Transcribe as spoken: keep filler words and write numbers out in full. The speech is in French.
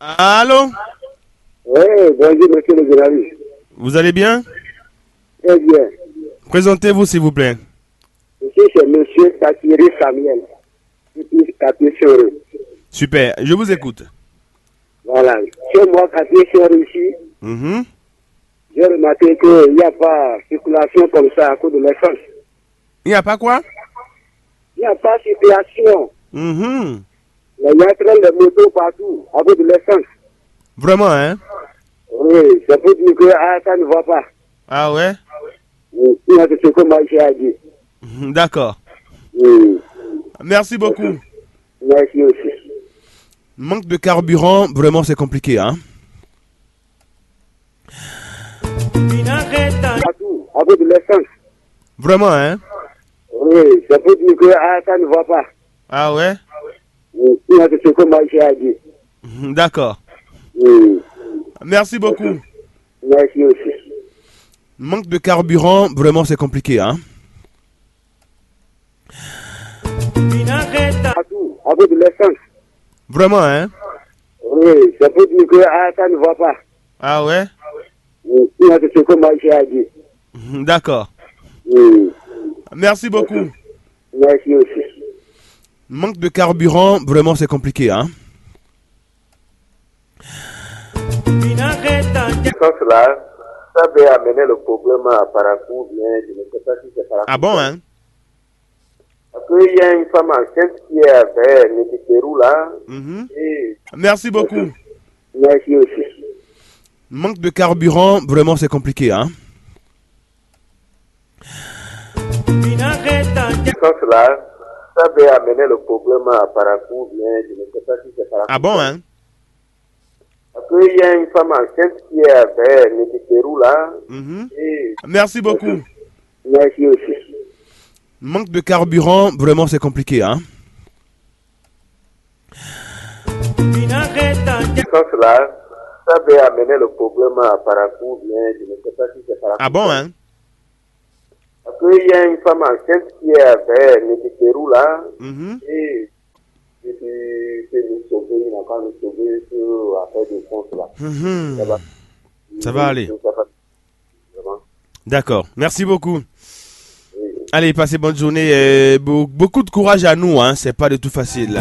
Allô? Oui, bonjour, monsieur le journaliste. Vous allez bien? Très bien. Présentez-vous, s'il vous plaît. Ici, c'est monsieur Katiri Samuel. Ici, Katiri Choré. Super, je vous écoute. Voilà. Chez moi, Katiri Choré, ici, Mhm. j'ai remarqué qu'il n'y a pas de circulation comme ça à cause de l'essence. Il n'y a pas quoi? Il n'y a pas de circulation. Mhm. Il y a train de motos partout à cause de l'essence. Vraiment, hein? Oui, c'est pour dire que ah, ça ne va pas. Ah ouais? Oui, c'est ce que moi j'ai à dire. Mhm, d'accord. Oui. Merci beaucoup. Merci aussi. Manque de carburant, vraiment c'est compliqué, hein? Partout à cause de l'essence. Vraiment, hein? Oui, c'est pour dire que ah, ça ne va pas. Ah ouais? Oui, c'est ce que moi j'ai à dire. Mhm, d'accord. Oui. Merci beaucoup. Merci aussi. Manque de carburant, vraiment c'est compliqué, hein? Partout à cause de l'essence. Vraiment, hein? Oui, c'est pour dire que ah, ça ne va pas. Ah ouais? Oui, c'est ce que moi j'ai à dire. Mhm, d'accord. Oui. Merci beaucoup. Merci aussi. Manque de carburant, vraiment c'est compliqué, hein? Sans cela, ça peut amener le problème à Parakou, mais je ne sais pas si c'est Parakou. Ah bon, hein? Parce qu'il y a une femme enceinte qui est avec Nekiterou là. Mhm. Et Merci beaucoup. Merci aussi. Manque de carburant, vraiment c'est compliqué, hein? sans cela, ça peut amener le problème à Parakou, mais je ne sais pas si c'est Parakou. Ah bon, hein? Parce qu'il y a une femme enceinte qui est avec Nekiterou là. Mhm. Et Merci beaucoup. Merci aussi. Manque de carburant, vraiment c'est compliqué, hein? sans cela, ça peut amener le problème à Parakou, mais je ne sais pas si c'est Parakou. Ah bon, hein? Parce qu'il y a une femme enceinte qui est avec Nekiterou là. Mhm. Et et puis, c'est nous sauver, il n'a pas nous sauver sur affaire de compte là. Mhm. Ça va, Ça va aller. Ça va. Vraiment. D'accord. Merci beaucoup. Oui. Allez, passez bonne journée. Euh, beau- beaucoup de courage à nous, hein? C'est pas du tout facile, là.